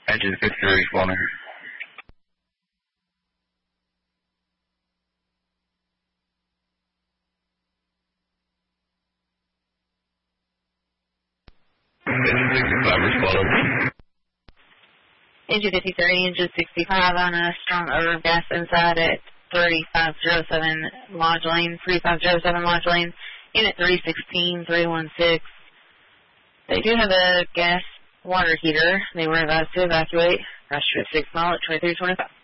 Engine 53 responding. Engine 65 responding. Engine 53, engine 65 on a strong odor of gas inside at 3507 Lodge Lane, 3507 Lodge Lane, unit 316, 316. They do have a gas water heater. They were advised to evacuate. Crash trip 6 mile at 2325.